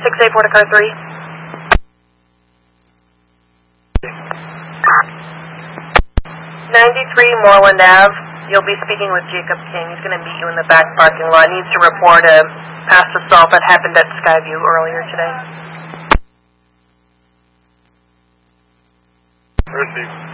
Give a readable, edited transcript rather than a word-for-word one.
684 to car 3. 93 Moreland Ave. You'll be speaking with Jacob King. He's going to meet you in the back parking lot. Needs to report a past assault that happened at Skyview earlier today. Received.